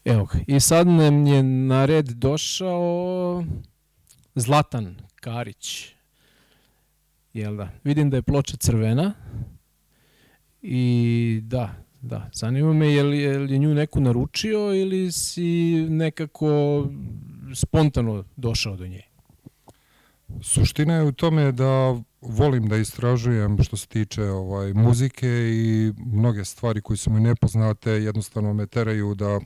Evo ga. I sad nam je na red došao Zlatan Karić. Jel da? Vidim da je ploča crvena. I da, zanima me je li nju neko naručio ili si nekako spontano došao do nje? Suština je u tome da volim da istražujem što se tiče muzike i mnoge stvari koje su mi nepoznate jednostavno me teraju da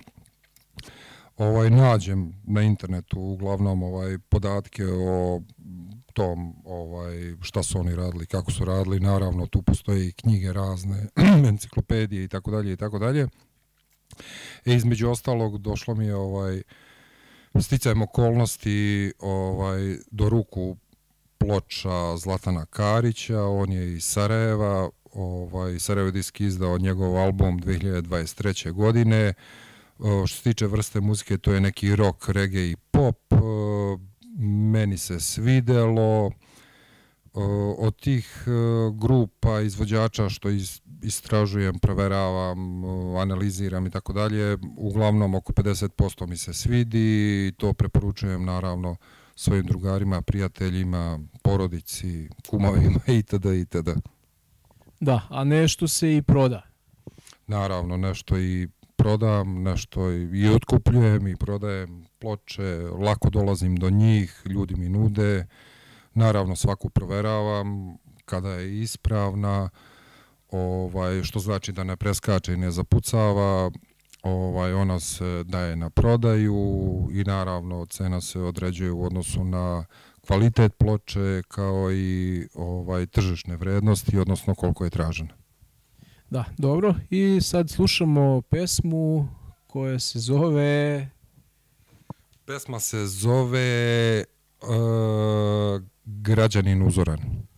nađem na internetu uglavnom podatke o tom šta su oni radili, kako su radili. Naravno tu postoje i knjige razne, enciklopedije i tako dalje i tako dalje. Između ostalog došlo mi je sticajem okolnosti do ruku ploča Zlatana Karića. On je iz Sarajeva. Sarajevo disk izdao njegov album 2023. godine. Što se tiče vrste muzike, to je neki rock, reggae i pop. Meni se svidelo. Od tih grupa izvođača što istražujem, proveravam, analiziram i tako dalje, uglavnom oko 50% mi se svidi i to preporučujem naravno svojim drugarima, prijateljima, porodici, kumovima itd. itd. Da, a nešto se i proda. Naravno, nešto i prodam, nešto i otkupljujem i prodajem ploče, lako dolazim do njih, ljudi mi nude. Naravno, svaku proveravam kada je ispravna, što znači da ne preskače i ne zapucava. Ona se daje na prodaju i naravno cena se određuje u odnosu na kvalitet ploče kao i tržišne vrednosti, odnosno koliko je tražena. Da, dobro. I sad slušamo pesmu koja se zove... Pesma se zove Građanin uzoran.